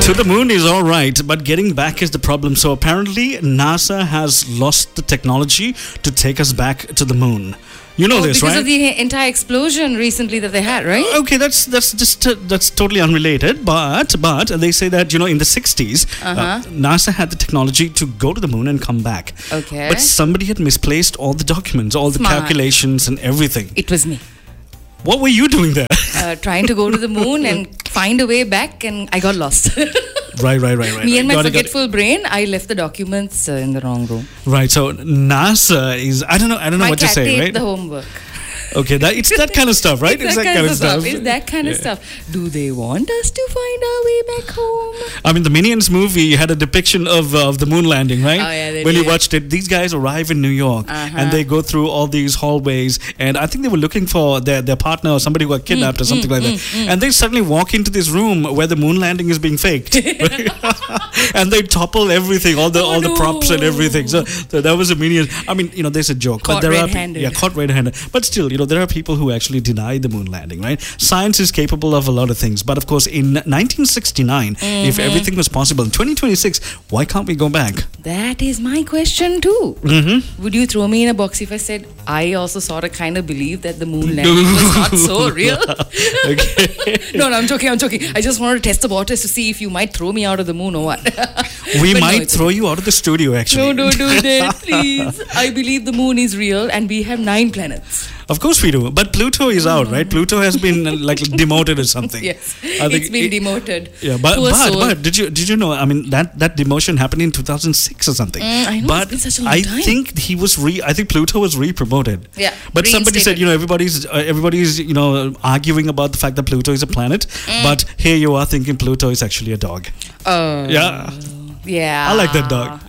To the moon is all right, but getting back is the problem. So apparently, NASA has lost the technology to take us back to the moon. You know this, because right? of the entire explosion recently that they had, right? Okay, that's totally unrelated. But they say that in the 60s, NASA had the technology to go to the moon and come back. Okay. But somebody had misplaced all the documents, all the calculations, and everything. It was me. What were you doing there? Trying to go to the moon and find a way back, and I got lost. Right. Me and my forgetful brain, I left the documents in the wrong room. Right. So NASA is I don't know what to say, right? The homework. Okay, it's that kind of stuff, right? It's that kind of stuff. It's that kind of stuff. Do they want us to find our way back home? I mean, the Minions movie had a depiction of the moon landing, right? Oh, yeah, they when did. you watched it, these guys arrive in New York and they go through all these hallways, and I think they were looking for their partner or somebody who got kidnapped or something like that. And they suddenly walk into this room where the moon landing is being faked, and they topple everything, all the props and everything. So that was a Minions. I mean, there's a joke, Caught but there red-handed. caught red-handed. But still, there are people who actually deny the moon landing, right? Science is capable of a lot of things, but of course, in 1969, if everything was possible, in 2026, why can't we go back? That is my question too. Would you throw me in a box if I said I also sort of kind of believe that the moon landing was not so real? No, I'm joking. I just wanted to test the waters to see if you might throw me out of the moon or what. We might throw you out of the studio, actually. No, don't do that, please. I believe the moon is real and we have 9 planets. Of course we do. But Pluto is out, right? Pluto has been demoted or something. Yes, I think it's been demoted. Yeah, but did you know? I mean, that demotion happened in 2006 or something. I know, but it's been such a long time. I think I think Pluto was re-promoted. Yeah, but somebody said, everybody's arguing about the fact that Pluto is a planet, but here you are thinking Pluto is actually a dog. Yeah. Yeah. I like that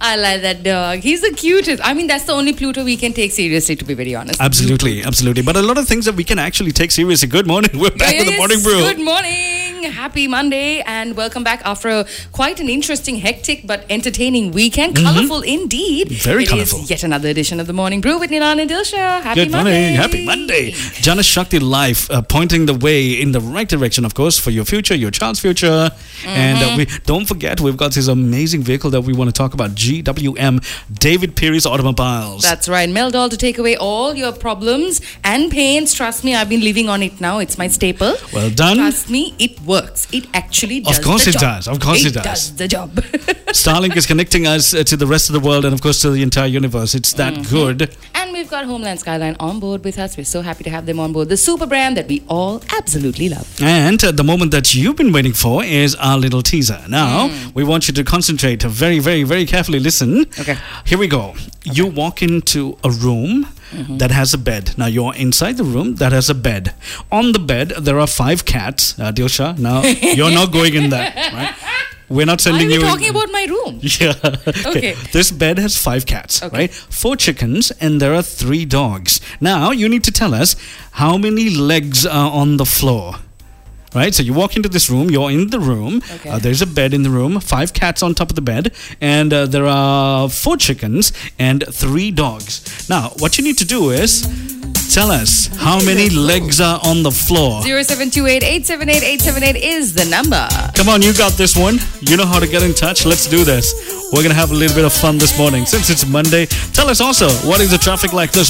dog. He's the cutest. I mean, that's the only Pluto we can take seriously, to be very honest. Absolutely. But a lot of things that we can actually take seriously. Good morning. We're back with the Morning Brew. Good morning. Happy Monday and welcome back after quite an interesting, hectic but entertaining weekend. Colourful indeed. Very colourful. It is yet another edition of the Morning Brew with Nilan and Dilsha. Good morning. Happy Monday. Jana Shakti Life pointing the way in the right direction, of course, for your future, your child's future. And we don't forget, we've got this amazing vehicle that we want to talk about, GWM, David Perry's Automobiles. That's right. Meldol to take away all your problems and pains. Trust me, I've been living on it now. It's my staple. Well done. Trust me, it works. It actually does the job. Of course it does. It does the job. Starlink is connecting us to the rest of the world and, of course, to the entire universe. It's that good. And we've got Homeland Skyline on board with us. We're so happy to have them on board. The super brand that we all absolutely love. And the moment that you've been waiting for is our little teaser. Now, we want you to concentrate very, very, very carefully. Listen. Okay. Here we go. Okay. You walk into a room that has a bed. Now, you're inside the room that has a bed. On the bed, there are 5 cats. Dilsha, now, you're not going in that, right? We're not sending you. Why are we talking about my room? Yeah. Okay. This bed has 5 cats, right? 4 chickens, and there are 3 dogs. Now, you need to tell us how many legs are on the floor. Right, so you walk into this room, you're in the room, there's a bed in the room, 5 cats on top of the bed, and there are 4 chickens and 3 dogs. Now, what you need to do is tell us how many legs are on the floor. 0728-878-878 is the number. Come on, you got this one. You know how to get in touch. Let's do this. We're going to have a little bit of fun this morning. Since it's Monday, tell us also, what is the traffic like this